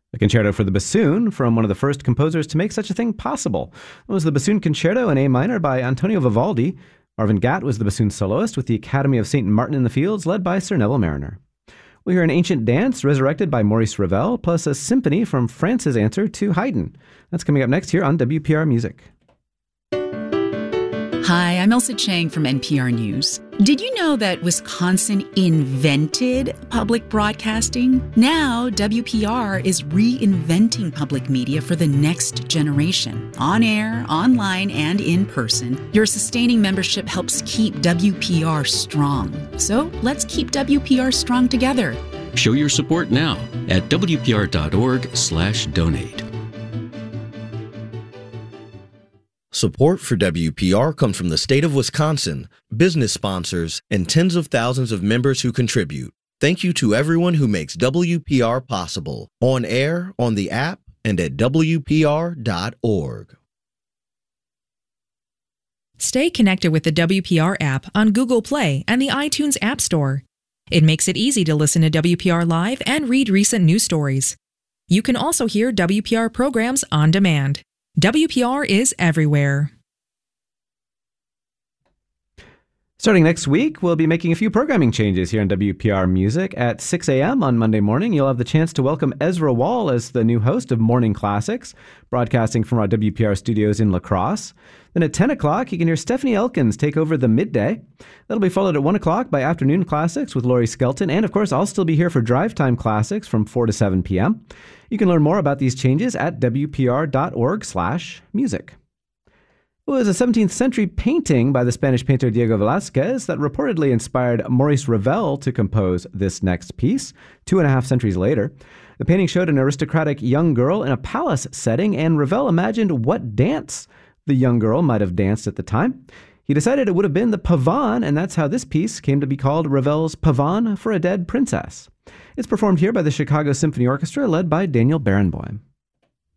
A concerto for the bassoon from one of the first composers to make such a thing possible. It was the Bassoon Concerto in A minor by Antonio Vivaldi. Marvin Gatt was the bassoon soloist with the Academy of St. Martin in the Fields led by Sir Neville Mariner. We'll hear an ancient dance resurrected by Maurice Ravel, plus a symphony from France's answer to Haydn. That's coming up next here on WPR Music. Hi, I'm Elsa Chang from NPR News. Did you know that Wisconsin invented public broadcasting? Now, WPR is reinventing public media for the next generation. On air, online, and in person, your sustaining membership helps keep WPR strong. So let's keep WPR strong together. Show your support now at WPR.org/donate. Support for WPR comes from the state of Wisconsin, business sponsors, and tens of thousands of members who contribute. Thank you to everyone who makes WPR possible, on air, on the app, and at WPR.org. Stay connected with the WPR app on Google Play and the iTunes App Store. It makes it easy to listen to WPR Live and read recent news stories. You can also hear WPR programs on demand. WPR is everywhere. Starting next week, we'll be making a few programming changes here on WPR Music. At 6 a.m. on Monday morning, you'll have the chance to welcome Ezra Wall as the new host of Morning Classics, broadcasting from our WPR studios in La Crosse. Then at 10 o'clock, you can hear Stephanie Elkins take over the midday. That'll be followed at 1 o'clock by Afternoon Classics with Laurie Skelton. And of course, I'll still be here for Drive Time Classics from 4 to 7 p.m. You can learn more about these changes at WPR.org/music. It was a 17th century painting by the Spanish painter Diego Velázquez that reportedly inspired Maurice Ravel to compose this next piece 2.5 centuries later. The painting showed an aristocratic young girl in a palace setting, and Ravel imagined what dance the young girl might have danced at the time. He decided it would have been the pavane, and that's how this piece came to be called Ravel's Pavane for a Dead Princess. It's performed here by the Chicago Symphony Orchestra, led by Daniel Barenboim.